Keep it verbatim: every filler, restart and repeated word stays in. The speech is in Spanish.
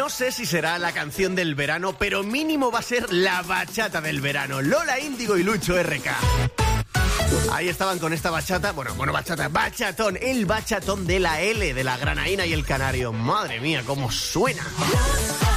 No sé si será la canción del verano, pero mínimo va a ser la bachata del verano. Lola Índigo y Lucho erre ka. Ahí estaban con esta bachata, bueno, bueno, bachata, bachatón, el bachatón de la L, de la granaína y el canario. Madre mía, cómo suena.